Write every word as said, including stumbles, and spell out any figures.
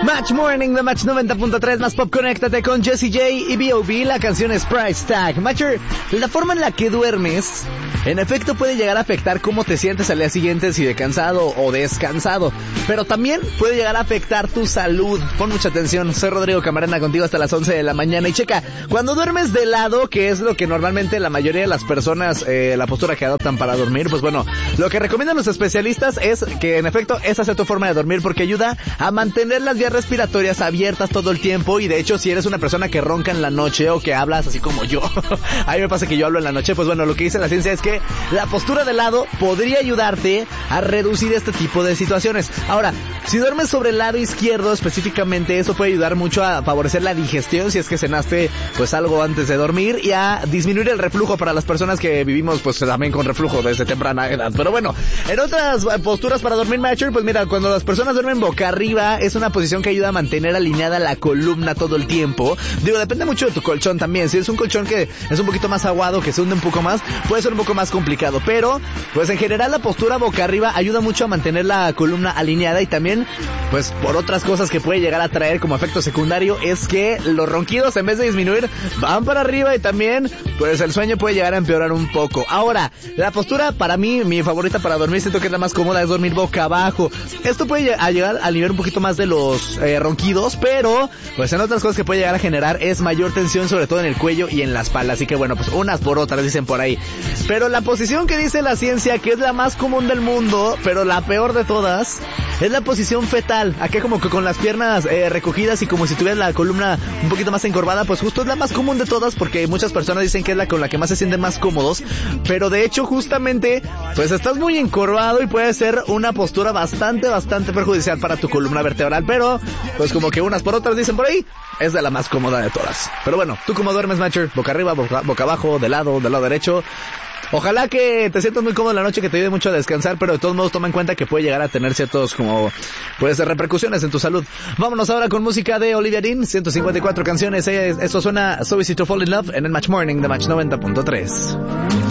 Match Morning de Match noventa punto tres, más pop, conéctate con Jessie J y B O B. La canción es Price Tag. Matcher, la forma en la que duermes, en efecto, puede llegar a afectar cómo te sientes al día siguiente, si de cansado o descansado. Pero también puede llegar a afectar tu salud. Pon mucha atención. Soy Rodrigo Camarena, contigo hasta las once de la mañana. Y checa, cuando duermes de lado, que es lo que normalmente la mayoría de las personas, eh, la postura que adoptan para dormir, pues bueno, lo que recomiendan los especialistas es que en efecto esa sea tu forma de dormir, porque ayuda a mantener las vías respiratorias abiertas todo el tiempo. Y de hecho, si eres una persona que ronca en la noche o que hablas así como yo, a mí me pasa que yo hablo en la noche, pues bueno, lo que dice la ciencia es que la postura de lado podría ayudarte a reducir este tipo de situaciones. Ahora, si duermes sobre el lado izquierdo específicamente, eso puede ayudar mucho a favorecer la digestión si es que cenaste pues algo antes de dormir, y a disminuir el reflujo para las personas que vivimos pues también con reflujo desde temprana edad. Pero bueno, en otras posturas para dormir, Matcher, pues mira, cuando las personas duermen boca arriba, es una posición que ayuda a mantener alineada la columna todo el tiempo. Digo, depende mucho de tu colchón también. Si es un colchón que es un poquito más aguado, que se hunde un poco más, puede ser un poco más complicado, pero pues en general la postura boca arriba ayuda mucho a mantener la columna alineada. Y también pues por otras cosas que puede llegar a traer como efecto secundario es que los ronquidos, en vez de disminuir, van para arriba, y también pues el sueño puede llegar a empeorar un poco. Ahora, la postura para mí, mi favorita para dormir, siento que es la más cómoda, es dormir boca abajo. Esto puede llegar a aliviar un poquito más de los eh, ronquidos, pero pues en otras cosas que puede llegar a generar es mayor tensión, sobre todo en el cuello y en la espalda. Así que bueno, pues unas por otras dicen por ahí. Pero la posición que dice la ciencia que es la más común del mundo, pero la peor de todas, es la posición fetal. Aquí como que con las piernas eh, recogidas y como si tuvieras la columna un poquito más encorvada, pues justo es la más común de todas, porque muchas personas dicen que es la con la que más se sienten más cómodos. Pero de hecho justamente pues estás muy encorvado y puede ser una postura bastante, bastante perjudicial para tu columna vertebral. Pero pues como que unas por otras dicen por ahí, es de la más cómoda de todas. Pero bueno, ¿tú cómo duermes, Matcher? ¿Boca arriba, boca, boca abajo, de lado, del lado derecho? Ojalá que te sientas muy cómodo en la noche, que te ayude mucho a descansar, pero de todos modos toma en cuenta que puede llegar a tener ciertos como puede ser repercusiones en tu salud. Vámonos ahora con música de Olivia Dean, ciento cincuenta y cuatro canciones. Esto suena So Easy to Fall in Love en el Match Morning de Match noventa punto tres.